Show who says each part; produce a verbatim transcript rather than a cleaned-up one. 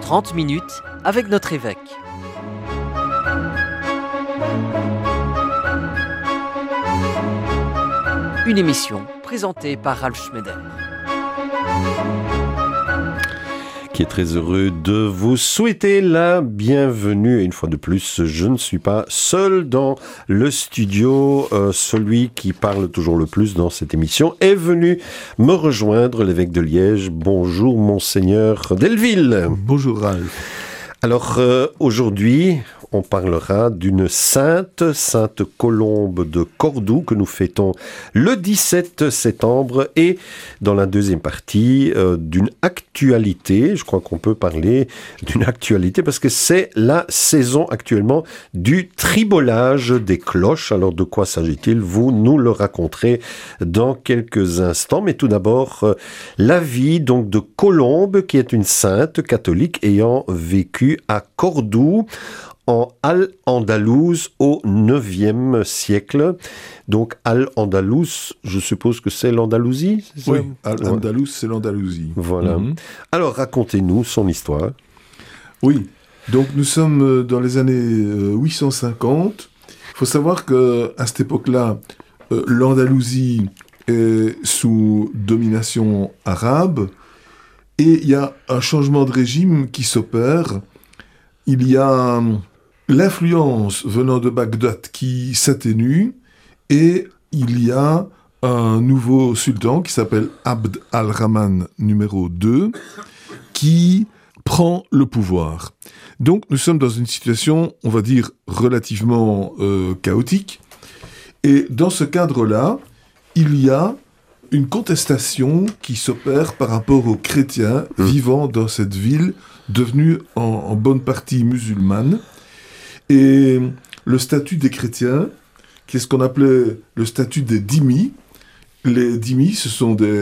Speaker 1: trente minutes avec notre évêque. Une émission présentée par Ralph Schmeder.
Speaker 2: Qui est très heureux de vous souhaiter la bienvenue. Et une fois de plus, je ne suis pas seul dans le studio. Euh, celui qui parle toujours le plus dans cette émission est venu me rejoindre, l'évêque de Liège. Bonjour, Monseigneur Delville.
Speaker 3: Bonjour, Ralph.
Speaker 2: Alors, euh, aujourd'hui, on parlera d'une sainte, sainte Colombe de Cordoue, que nous fêtons le dix-sept septembre, et dans la deuxième partie, euh, d'une actualité. Je crois qu'on peut parler d'une actualité parce que c'est la saison actuellement du tribolage des cloches. Alors, de quoi s'agit-il? Vous nous le raconterez dans quelques instants. Mais tout d'abord, euh, la vie donc de Colombe, qui est une sainte catholique ayant vécu à Cordoue, en Al-Andalouse au neuvième siècle. Donc Al-Andalouse, je suppose que c'est l'Andalousie, c'est ça?
Speaker 3: Oui, Al-Andalouse, c'est l'Andalousie.
Speaker 2: Voilà. Mm-hmm. Alors racontez-nous son histoire.
Speaker 3: Oui, donc nous sommes dans les années huit cent cinquante. Il faut savoir qu'à cette époque-là, euh, l'Andalousie est sous domination arabe et il y a un changement de régime qui s'opère. Il y a l'influence venant de Bagdad qui s'atténue et il y a un nouveau sultan qui s'appelle Abd al-Rahman numéro deux qui prend le pouvoir. Donc nous sommes dans une situation, on va dire, relativement euh, chaotique. Et dans ce cadre-là, il y a une contestation qui s'opère par rapport aux chrétiens mmh. vivant dans cette ville devenue en, en bonne partie musulmane. Et le statut des chrétiens, qui est ce qu'on appelait le statut des dhimmis. Les dhimmis, ce sont des,